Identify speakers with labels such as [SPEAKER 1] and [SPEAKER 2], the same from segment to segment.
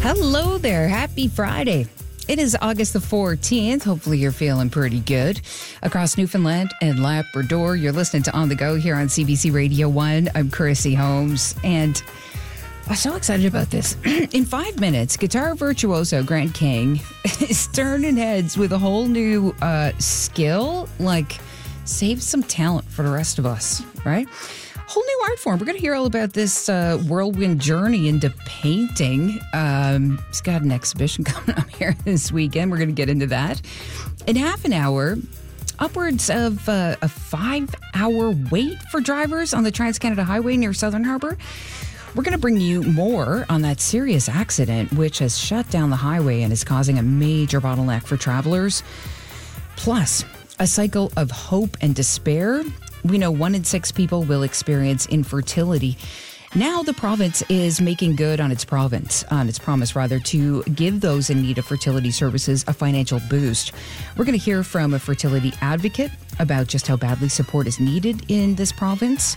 [SPEAKER 1] Hello there. Happy Friday. It is August the 14th. Hopefully you're feeling pretty good. Across Newfoundland and Labrador, you're listening to On The Go here on CBC Radio 1. I'm Chrissy Holmes, and I'm so excited about this. In 5 minutes, guitar virtuoso Grant King is turning heads with a whole new skill, like save some talent for the rest of us, right? Whole new art form. We're going to hear all about this whirlwind journey into painting. He's got an exhibition coming up here this weekend. We're going to get into that. In half an hour, upwards of a 5-hour wait for drivers on the Trans-Canada Highway near Southern Harbour. We're going to bring you more on that serious accident, which has shut down the highway and is causing a major bottleneck for travelers. Plus, a cycle of hope and despair. We know 1 in 6 people will experience infertility. Now the province is making good on its promise to give those in need of fertility services a financial boost. We're going to hear from a fertility advocate about just how badly support is needed in this province.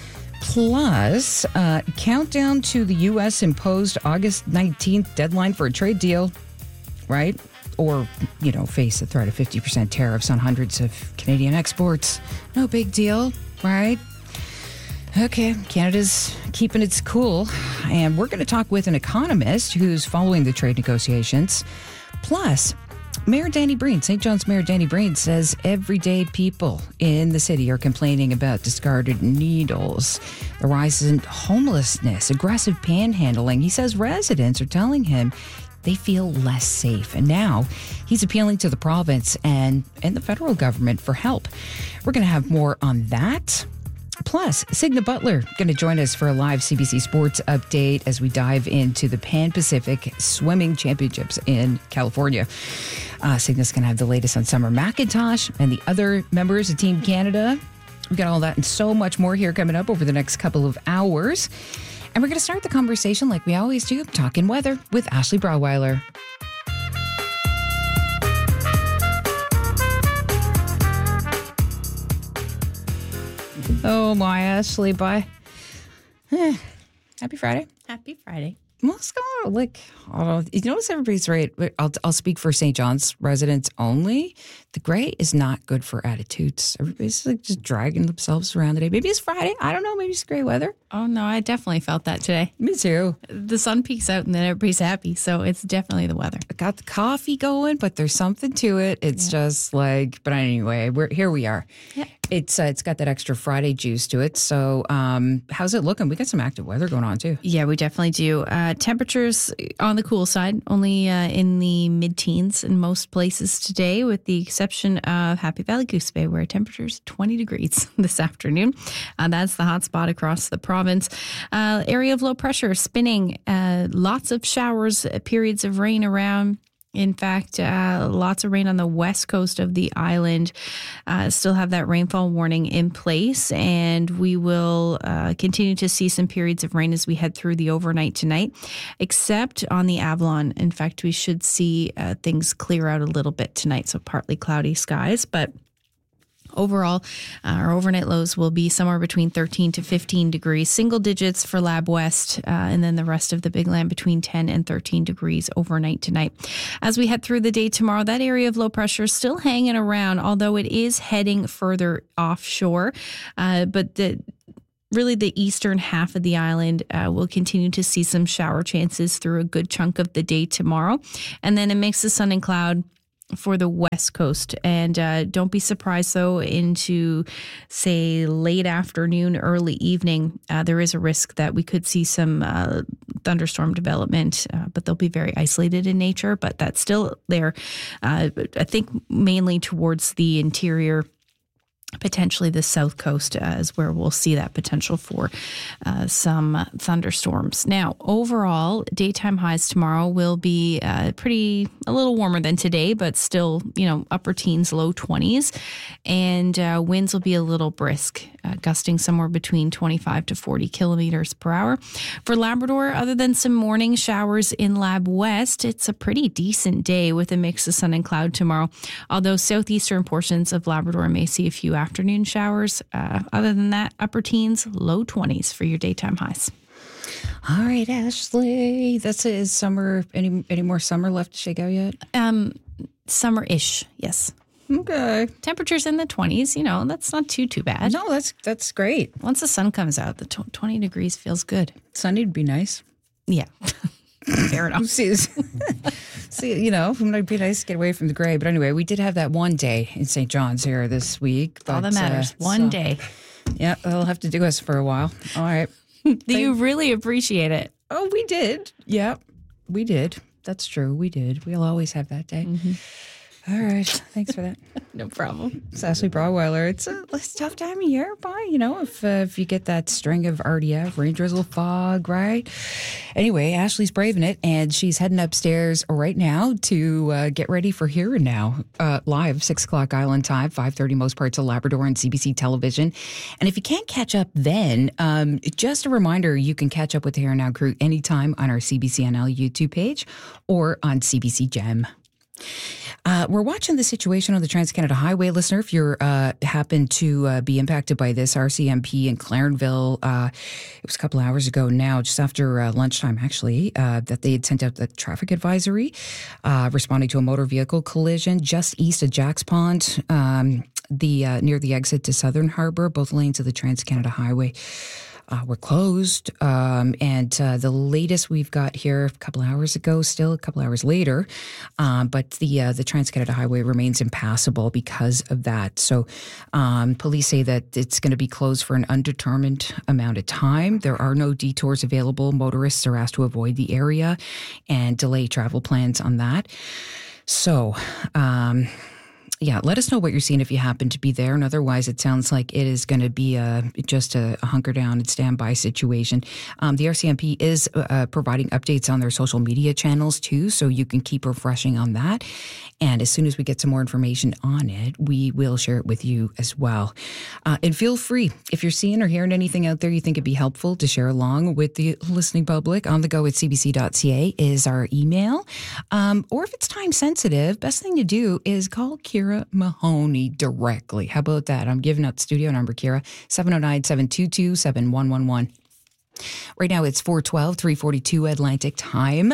[SPEAKER 1] Plus, countdown to the U.S. imposed August 19th deadline for a trade deal, right? Or, face the threat of 50% tariffs on hundreds of Canadian exports. No big deal, right? Okay, Canada's keeping its cool. And we're going to talk with an economist who's following the trade negotiations. Plus, Mayor Danny Breen, St. John's Mayor Danny Breen says everyday people in the city are complaining about discarded needles, the rise in homelessness, aggressive panhandling. He says residents are telling him they feel less safe. And now he's appealing to the province and the federal government for help. We're going to have more on that. Plus, Signa Butler going to join us for a live CBC Sports update as we dive into the Pan-Pacific Swimming Championships in California. Signa's going to have the latest on Summer McIntosh and the other members of Team Canada. We've got all that and so much more here coming up over the next couple of hours. And we're going to start the conversation like we always do, talking weather with Ashley Brauweiler. Oh, my Ashley, bye. Happy Friday.
[SPEAKER 2] Happy Friday.
[SPEAKER 1] Let's go. You notice everybody's right. I'll speak for St. John's residents only. The gray is not good for attitudes. Everybody's just dragging themselves around today. Maybe it's Friday. I don't know. Maybe it's gray weather.
[SPEAKER 2] Oh, no, I definitely felt that today.
[SPEAKER 1] Me too.
[SPEAKER 2] The sun peeks out and then everybody's happy. So it's definitely the weather.
[SPEAKER 1] I got the coffee going, but there's something to it. It's just but anyway, here we are. Yeah. It's got that extra Friday juice to it. So how's it looking? We got some active weather going on too.
[SPEAKER 2] Yeah, we definitely do. Temperatures on the cool side, only in the mid-teens in most places today, with the exception of Happy Valley Goose Bay, where temperatures 20 degrees this afternoon. That's the hot spot across the province. Area of low pressure spinning. Lots of showers, periods of rain around. In fact, lots of rain on the west coast of the island. Still have that rainfall warning in place, and we will continue to see some periods of rain as we head through the overnight tonight, except on the Avalon. In fact, we should see things clear out a little bit tonight, so partly cloudy skies, but overall, our overnight lows will be somewhere between 13 to 15 degrees, single digits for Lab West, and then the rest of the Big Land between 10 and 13 degrees overnight tonight. As we head through the day tomorrow, that area of low pressure is still hanging around, although it is heading further offshore. But really the eastern half of the island will continue to see some shower chances through a good chunk of the day tomorrow. And then a mix of sun and cloud for the west coast. And don't be surprised, though, into, say, late afternoon, early evening, there is a risk that we could see some thunderstorm development, but they'll be very isolated in nature. But that's still there, I think, mainly towards the interior. Potentially the south coast is where we'll see that potential for some thunderstorms. Now, overall, daytime highs tomorrow will be a little warmer than today, but still, upper teens, low 20s. And winds will be a little brisk, gusting somewhere between 25 to 40 kilometers per hour. For Labrador, other than some morning showers in Lab West, it's a pretty decent day with a mix of sun and cloud tomorrow. Although southeastern portions of Labrador may see a few afternoon showers. Other than that, upper teens, low 20s for your daytime highs.
[SPEAKER 1] All right, Ashley. That's it. Is summer, any more summer left to shake out yet?
[SPEAKER 2] Summer-ish, yes.
[SPEAKER 1] Okay.
[SPEAKER 2] Temperatures in the 20s, that's not too bad.
[SPEAKER 1] No, that's great.
[SPEAKER 2] Once the sun comes out, the 20 degrees feels good.
[SPEAKER 1] Sunny would be nice.
[SPEAKER 2] Yeah. Fair enough.
[SPEAKER 1] See, it might be nice to get away from the gray. But anyway, we did have that one day in St. John's here this week.
[SPEAKER 2] All that matters. One day.
[SPEAKER 1] Yeah, that'll have to do us for a while. All right.
[SPEAKER 2] Do you really appreciate it?
[SPEAKER 1] Oh, we did. Yeah, we did. That's true. We did. We'll always have that day. Mm-hmm. All right. Thanks for that.
[SPEAKER 2] No problem.
[SPEAKER 1] It's Ashley Broadweiler. It's a tough time of year, but, if you get that string of RDF, rain, drizzle, fog, right? Anyway, Ashley's braving it, and she's heading upstairs right now to get ready for Here and Now, live, 6 o'clock Island time, 5:30 most parts of Labrador on CBC television. And if you can't catch up then, just a reminder, you can catch up with the Here and Now crew anytime on our CBCNL YouTube page or on CBC Gem. We're watching the situation on the Trans-Canada Highway, listener. If you're happen to be impacted by this, RCMP in Clarenville, it was a couple hours ago now, just after lunchtime, actually, that they had sent out the traffic advisory, responding to a motor vehicle collision just east of Jacks Pond, near the exit to Southern Harbour. Both lanes of the Trans-Canada Highway were closed. And the latest we've got here a couple hours ago, still a couple hours later, but the Trans-Canada Highway remains impassable because of that. So police say that it's going to be closed for an undetermined amount of time. There are no detours available. Motorists are asked to avoid the area and delay travel plans on that. So, yeah, let us know what you're seeing if you happen to be there. And otherwise, it sounds like it is going to be just a hunker down and standby situation. The RCMP is providing updates on their social media channels, too, so you can keep refreshing on that. And as soon as we get some more information on it, we will share it with you as well. And feel free, if you're seeing or hearing anything out there you think it'd be helpful to share along with the listening public, onthego@cbc.ca is our email. Or if it's time sensitive, best thing to do is call Kira Mahoney directly. How about that? I'm giving out the studio number, Kira, 709-722-7111. Right now it's 4:12, 3:42 Atlantic time.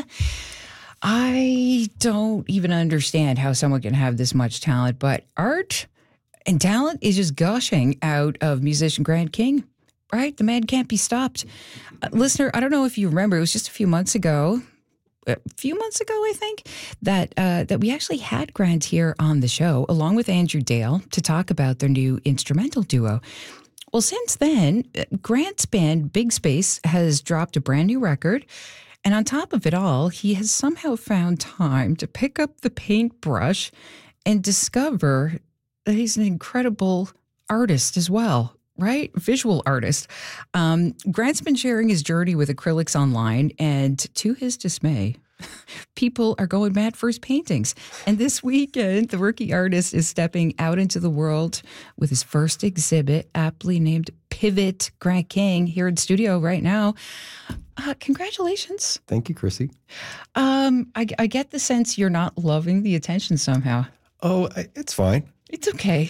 [SPEAKER 1] I don't even understand how someone can have this much talent, but art and talent is just gushing out of musician Grant King, right? The man can't be stopped. Listener, I don't know if you remember, it was just a few months ago, I think, that we actually had Grant here on the show, along with Andrew Dale, to talk about their new instrumental duo. Well, since then, Grant's band, Big Space, has dropped a brand new record. And on top of it all, he has somehow found time to pick up the paintbrush and discover that he's an incredible artist as well, right? Visual artist. Grant's been sharing his journey with acrylics online, and to his dismay, people are going mad for his paintings. And this weekend, the rookie artist is stepping out into the world with his first exhibit, aptly named Pivot. Grant King here in studio right now. Congratulations.
[SPEAKER 3] Thank you, Chrissy.
[SPEAKER 1] I get the sense you're not loving the attention somehow.
[SPEAKER 3] Oh, it's fine.
[SPEAKER 1] It's okay.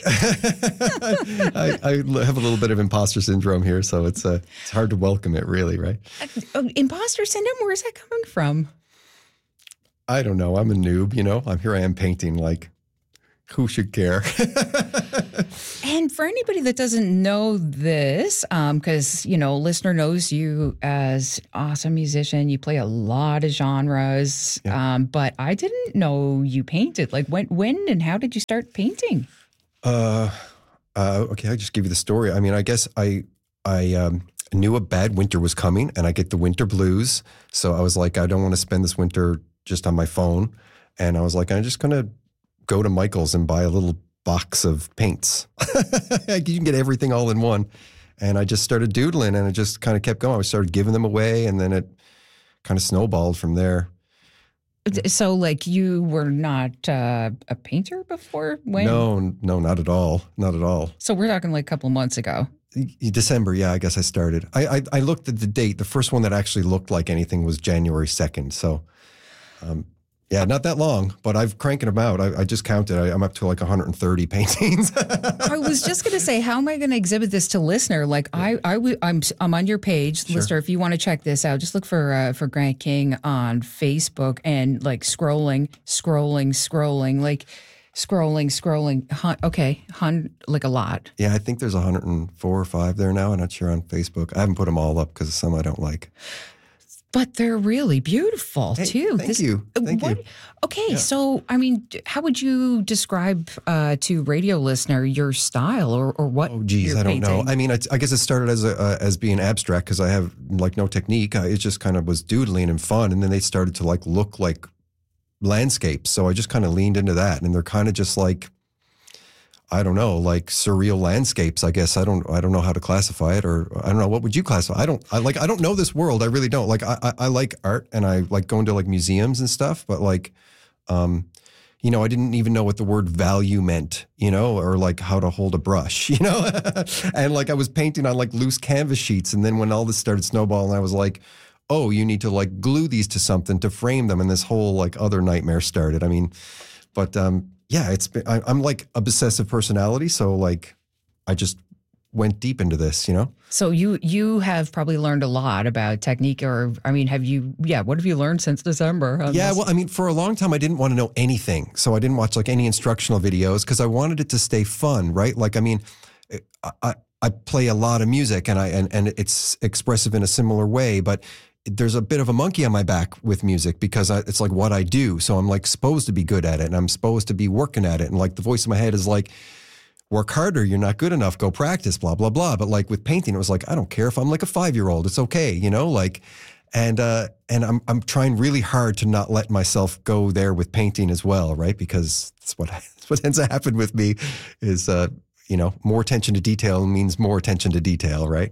[SPEAKER 3] I have a little bit of imposter syndrome here, so it's hard to welcome it, really, right?
[SPEAKER 1] Imposter syndrome? Where's that coming from?
[SPEAKER 3] I don't know. I'm a noob, I am painting, like, who should care?
[SPEAKER 1] And for anybody that doesn't know this, because, listener knows you as awesome musician. You play a lot of genres, yeah. But I didn't know you painted. Like, when and how did you start painting? Okay,
[SPEAKER 3] I'll just give you the story. I mean, I guess I knew a bad winter was coming, and I get the winter blues. So I was like, I don't want to spend this winter just on my phone. And I was like, I'm just going to go to Michael's and buy a little box of paints. You can get everything all in one. And I just started doodling, and it just kind of kept going. I started giving them away, and then it kind of snowballed from there.
[SPEAKER 1] So, like, you were not a painter before? When?
[SPEAKER 3] No, not at all. Not at all.
[SPEAKER 1] So we're talking like a couple of months ago.
[SPEAKER 3] December, yeah, I guess I started. I looked at the date. The first one that actually looked like anything was January 2nd. So Yeah, not that long, but I've cranking them out. I just counted. I'm up to like 130 paintings.
[SPEAKER 1] I was just going to say, how am I going to exhibit this to listener? Like I'm on your page, listener. If you want to check this out, just look for Grant King on Facebook and like scrolling, like a lot.
[SPEAKER 3] Yeah, I think there's 104 or 5 there now. I'm not sure on Facebook. I haven't put them all up because some I don't like.
[SPEAKER 1] But they're really beautiful, too.
[SPEAKER 3] Thank you.
[SPEAKER 1] Okay, so, I mean, how would you describe to radio listener your style or what?
[SPEAKER 3] Oh, geez, I don't know. I mean, I guess it started as being abstract because I have, like, no technique. It just kind of was doodling and fun, and then they started to, like, look like landscapes. So I just kind of leaned into that, and they're kind of just like, I don't know, like surreal landscapes, I guess. I don't know how to classify it, or I don't know. What would you classify? I don't know this world. I really don't. Like, I like art and I like going to like museums and stuff, but like, you know, I didn't even know what the word value meant, you know, or like how to hold a brush, you know, and like I was painting on like loose canvas sheets. And then when all this started snowballing, I was like, oh, you need to like glue these to something to frame them. And this whole like other nightmare started. I mean, but, yeah, I'm like obsessive personality, so like I just went deep into this, you know?
[SPEAKER 1] So you have probably learned a lot about technique, or I mean, what have you learned since December?
[SPEAKER 3] Well, I mean, for a long time I didn't want to know anything. So I didn't watch like any instructional videos because I wanted it to stay fun, right? Like, I mean, I play a lot of music and it's expressive in a similar way, but there's a bit of a monkey on my back with music because it's like what I do. So I'm like supposed to be good at it and I'm supposed to be working at it. And like the voice in my head is like, work harder. You're not good enough. Go practice, blah, blah, blah. But like with painting, it was like, I don't care if I'm like a 5-year-old. It's okay. You know, like, and I'm trying really hard to not let myself go there with painting as well. Right. Because that's what ends up happening with me is, you know, more attention to detail means more attention to detail. Right.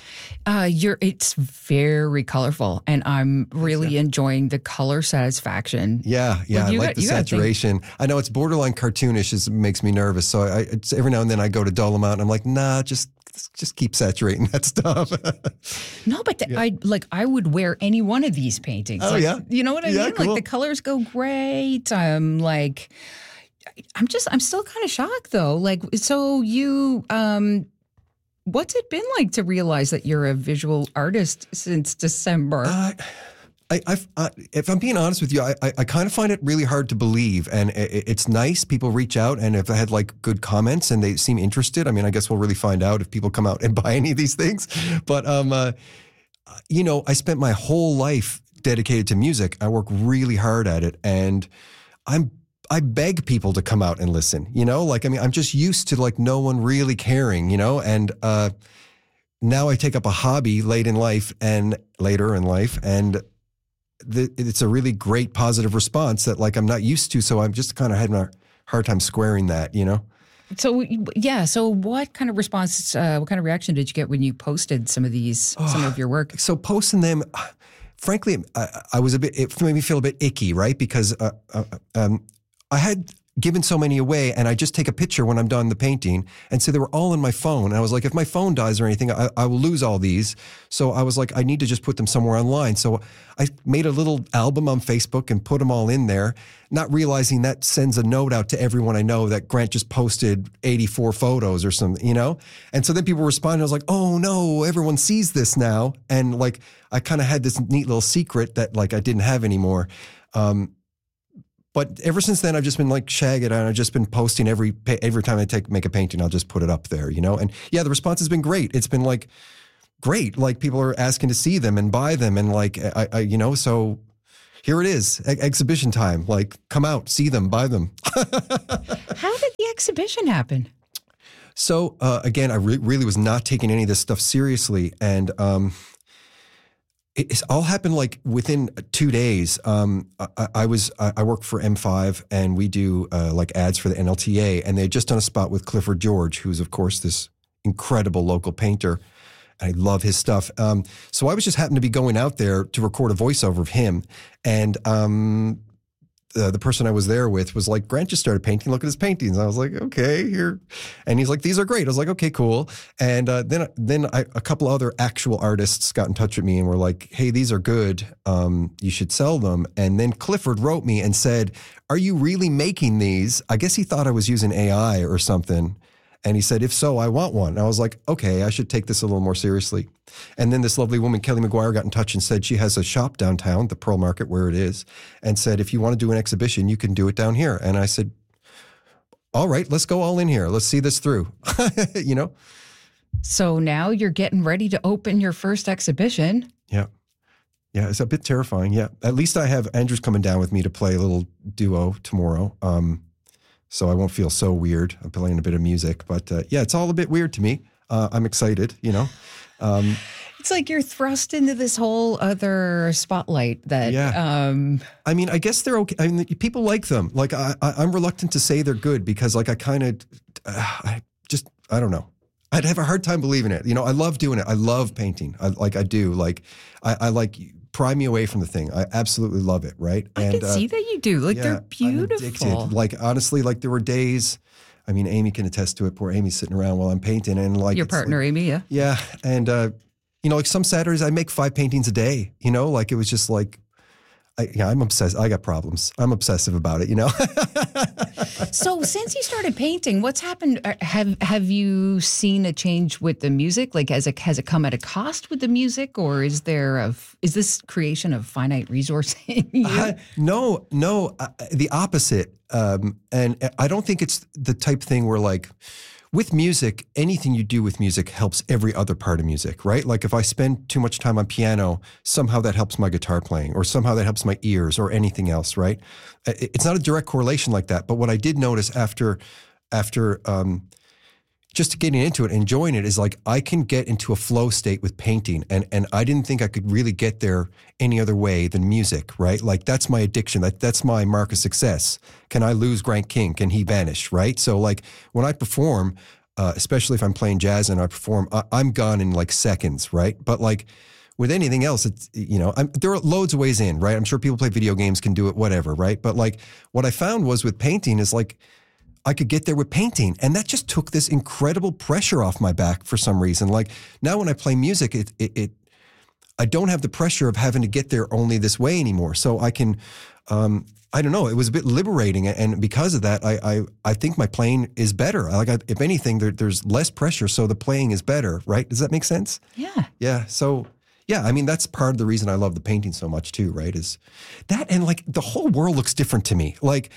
[SPEAKER 1] It's very colorful, and I'm really enjoying the color satisfaction.
[SPEAKER 3] Yeah, I like the saturation. I know it's borderline cartoonish. It makes me nervous. So it's every now and then I go to Dolomite, and I'm like, nah, just keep saturating that stuff.
[SPEAKER 1] No, but I would wear any one of these paintings.
[SPEAKER 3] Oh,
[SPEAKER 1] like,
[SPEAKER 3] yeah,
[SPEAKER 1] you know what I mean?
[SPEAKER 3] Cool.
[SPEAKER 1] Like the colors go great. I'm still kind of shocked though. Like, so you. What's it been like to realize that you're a visual artist since December?
[SPEAKER 3] If I'm being honest with you, I kind of find it really hard to believe. And it's nice. People reach out. And if I had like good comments and they seem interested, I mean, I guess we'll really find out if people come out and buy any of these things. But, you know, I spent my whole life dedicated to music. I work really hard at it. And I beg people to come out and listen, you know, like, I mean, I'm just used to like no one really caring, you know, and now I take up a hobby later in life and it's a really great positive response that like I'm not used to. So I'm just kind of having a hard time squaring that, you know?
[SPEAKER 1] So, yeah. So what kind of response, what kind of reaction did you get when you posted some of your work?
[SPEAKER 3] So posting them, frankly, it made me feel a bit icky, right? Because I had given so many away, and I just take a picture when I'm done the painting, and so they were all in my phone. And I was like, if my phone dies or anything, I will lose all these. So I was like, I need to just put them somewhere online. So I made a little album on Facebook and put them all in there, not realizing that sends a note out to everyone I know that Grant just posted 84 photos or something, you know? And so then people responded. I was like, oh no, everyone sees this now. And like, I kind of had this neat little secret that like I didn't have anymore. But ever since then, I've just been like shagging, and I've just been posting every time I make a painting, I'll just put it up there, you know? And yeah, the response has been great. It's been like great. Like people are asking to see them and buy them. And like, I you know, so here it is, exhibition time. Like come out, see them, buy them.
[SPEAKER 1] How did the exhibition happen?
[SPEAKER 3] So again, I really was not taking any of this stuff seriously. And it's all happened like within 2 days. I work for M5 and we do like ads for the NLTA, and they had just done a spot with Clifford George, who's of course this incredible local painter. I love his stuff. So I was just happened to be going out there to record a voiceover of him, and the person I was there with was like, Grant just started painting. Look at his paintings. I was like, okay, here. And he's like, these are great. I was like, okay, cool. And then a couple other actual artists got in touch with me and were like, hey, these are good. You should sell them. And then Clifford wrote me and said, are you really making these? I guess he thought I was using AI or something. And he said, if so, I want one. And I was like, okay, I should take this a little more seriously. And then this lovely woman, Kelly McGuire, got in touch and said she has a shop downtown, the Pearl Market, where it is, and said, if you want to do an exhibition, you can do it down here. And I said, all right, let's go all in here. Let's see this through, you know?
[SPEAKER 1] So now you're getting ready to open your first exhibition.
[SPEAKER 3] Yeah. Yeah, it's a bit terrifying. Yeah. At least I have Andrew's coming down with me to play a little duo tomorrow. So I won't feel so weird. I'm playing a bit of music, but yeah, it's all a bit weird to me. I'm excited, you know.
[SPEAKER 1] It's like you're thrust into this whole other spotlight that.
[SPEAKER 3] Yeah. I mean, I guess they're okay. I mean, people like them. Like I'm reluctant to say they're good because, like, I don't know. I'd have a hard time believing it. You know, I love doing it. I love painting. I do. Like, I like. Pry me away from the thing. I absolutely love it, right?
[SPEAKER 1] I can see that you do. Like, they're beautiful.
[SPEAKER 3] I'm addicted. Like, honestly, like there were days, I mean, Amy can attest to it. Poor Amy's sitting around while I'm painting. And like
[SPEAKER 1] your partner, like, Amy, yeah.
[SPEAKER 3] Yeah. And, you know, like some Saturdays I make 5 paintings a day, you know, like it was just like, I'm obsessed. I got problems. I'm obsessive about it, you know?
[SPEAKER 1] So since you started painting, what's happened? Have you seen a change with the music? Like, has it come at a cost with the music, or is this creation of finite resource in you?
[SPEAKER 3] No, the opposite. And I don't think it's the type thing where, like, with music, anything you do with music helps every other part of music, right? Like if I spend too much time on piano, somehow that helps my guitar playing, or somehow that helps my ears, or anything else, right? It's not a direct correlation like that. But what I did notice after just getting into it, enjoying it, is like I can get into a flow state with painting. And I didn't think I could really get there any other way than music, right? Like that's my addiction. That's my mark of success. Can I lose Grant King? Can he vanish, right? So like when I perform, especially if I'm playing jazz and I perform, I'm gone in like seconds, right? But like with anything else, it's, you know, there are loads of ways in, right? I'm sure people play video games, can do it, whatever, right? But like what I found was with painting is like, I could get there with painting. And that just took this incredible pressure off my back for some reason. Like now when I play music, I don't have the pressure of having to get there only this way anymore. So I can, I don't know, it was a bit liberating. And because of that, I think my playing is better. If anything, there's less pressure. So the playing is better, right? Does that make sense?
[SPEAKER 1] Yeah.
[SPEAKER 3] Yeah. So yeah, I mean, that's part of the reason I love the painting so much too, right? Is that, and like the whole world looks different to me. Like,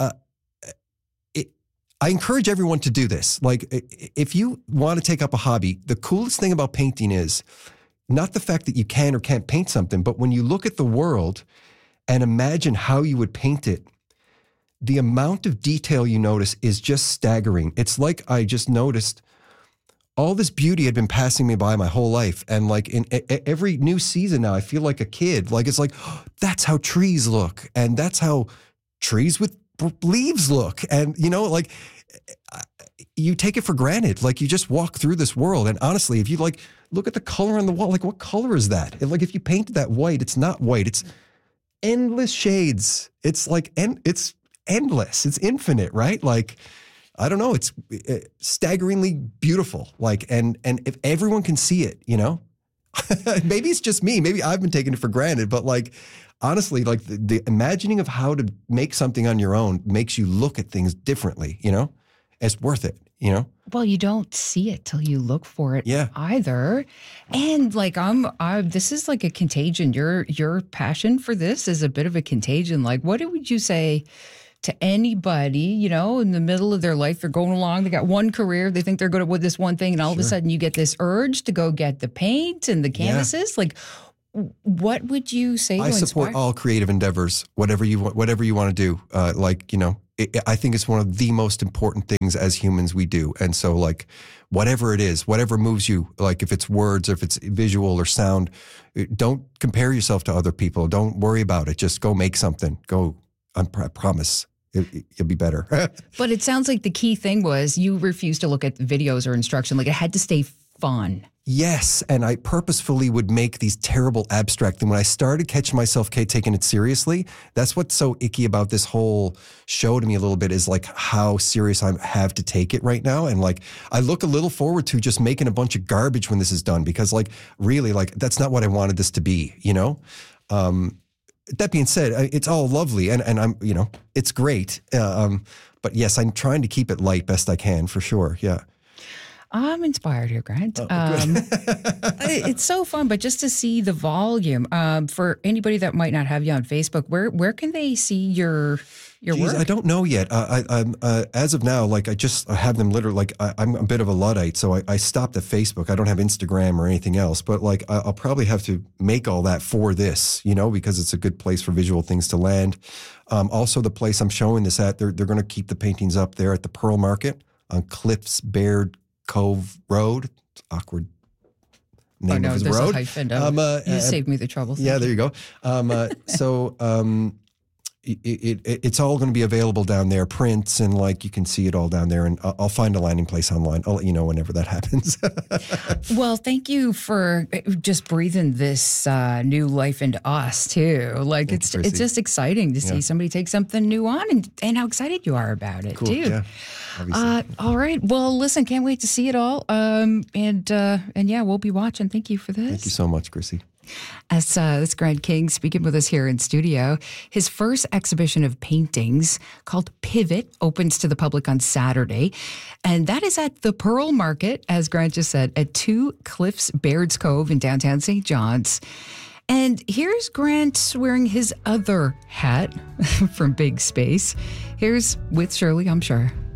[SPEAKER 3] I encourage everyone to do this. Like, if you want to take up a hobby, the coolest thing about painting is not the fact that you can or can't paint something, but when you look at the world and imagine how you would paint it, the amount of detail you notice is just staggering. It's like I just noticed all this beauty had been passing me by my whole life. And like in every new season now, I feel like a kid. Like, it's like, oh, that's how trees look. And that's how trees with leaves look. And, you know, like you take it for granted. Like you just walk through this world. And honestly, if you like look at the color on the wall, like what color is that? Like if you painted that white, it's not white. It's endless shades. It's like, it's endless. It's infinite, right? Like, I don't know. It's staggeringly beautiful. Like, and if everyone can see it, you know, maybe it's just me. Maybe I've been taking it for granted, but like, honestly, like the imagining of how to make something on your own makes you look at things differently, you know? It's worth it, you know?
[SPEAKER 1] Well, you don't see it till you look for it
[SPEAKER 3] yeah.
[SPEAKER 1] either. And like this is like a contagion. Your passion for this is a bit of a contagion. Like what would you say to anybody, you know, in the middle of their life, they're going along, they got one career, they think they're good at this one thing, and all of a sudden you get this urge to go get the paint and the canvases. Yeah. Like, what would you say?
[SPEAKER 3] I support all creative endeavors, whatever you want to do. Like, you know, I think it's one of the most important things as humans we do. And so like, whatever it is, whatever moves you, like if it's words or if it's visual or sound, don't compare yourself to other people. Don't worry about it. Just go make something. Go. I promise you'll be better.
[SPEAKER 1] But it sounds like the key thing was you refused to look at videos or instruction. Like it had to stay fun.
[SPEAKER 3] Yes, and I purposefully would make these terrible abstract. And when I started catching myself taking it seriously, that's what's so icky about this whole show to me a little bit is like how serious I have to take it right now. And like I look a little forward to just making a bunch of garbage when this is done because like really like that's not what I wanted this to be, you know? That being said, it's all lovely and I'm, you know, it's great. But yes, I'm trying to keep it light best I can for sure. Yeah.
[SPEAKER 1] I'm inspired here, Grant. It's so fun, but just to see the volume for anybody that might not have you on Facebook, where can they see your work?
[SPEAKER 3] I don't know yet. As of now, like I have them literally. Like I'm a bit of a Luddite, so I stopped at Facebook. I don't have Instagram or anything else. But like I'll probably have to make all that for this, you know, because it's a good place for visual things to land. Also, the place I'm showing this at, they're going to keep the paintings up there at the Pearl Market on Cliffs Baird Cove Road. It's awkward name of his
[SPEAKER 1] there's
[SPEAKER 3] road.
[SPEAKER 1] A hyphen. You saved me the trouble.
[SPEAKER 3] Yeah, there you go. It's all going to be available down there, prints, and like you can see it all down there. And I'll find a landing place online. I'll let you know whenever that happens.
[SPEAKER 1] Well, thank you for just breathing this new life into us too. Like it's just exciting to see somebody take something new on and how excited you are about it too. Yeah. All right. Well, listen, can't wait to see it all. And yeah, we'll be watching. Thank you for this.
[SPEAKER 3] Thank you so much, Chrissy.
[SPEAKER 1] That's Grant King speaking with us here in studio. His first exhibition of paintings called Pivot opens to the public on Saturday. And that is at the Pearl Market, as Grant just said, at 2 Cliffs Baird's Cove in downtown St. John's. And here's Grant wearing his other hat from Big Space. Here's With Shirley, I'm sure.